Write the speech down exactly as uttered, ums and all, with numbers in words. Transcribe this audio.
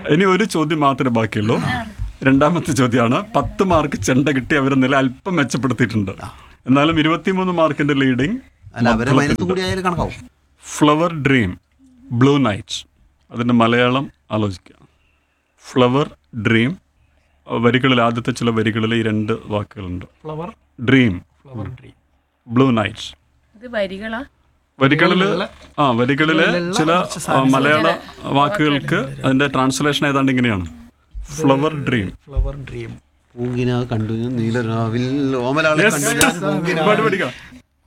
ഇനി ഒരു ചോദ്യം മാത്രമേ ബാക്കിയുള്ളൂ. രണ്ടാമത്തെ ചോദ്യമാണ്. പത്ത് മാർക്ക് ചെണ്ട കിട്ടി അവരെ നില അല്പം മെച്ചപ്പെടുത്തിയിട്ടുണ്ട്. എന്നാലും ഇരുപത്തിമൂന്ന് മാർക്കിന്റെ leading. Flower dream, blue night. അതിന്റെ മലയാളം ആലോചിക്കുക. Flower dream. വരികളിൽ ആദ്യത്തെ ചില വരികളിൽ ഈ രണ്ട് വാക്കുകളുണ്ട്. Flower dream, flower dream, blue night. വരികളില് ആ വരികളിലെ ചില മലയാള വാക്കുകൾക്ക് അതിന്റെ ട്രാൻസ്ലേഷൻ ഏതാണ്ട് ഇങ്ങനെയാണ്. Flower dream. Flower dream. പൂങ്കിന കണ്ടു നീലരാവിൽ ഓമലാളെ കണ്ടു ഞാൻ പൂങ്കിന.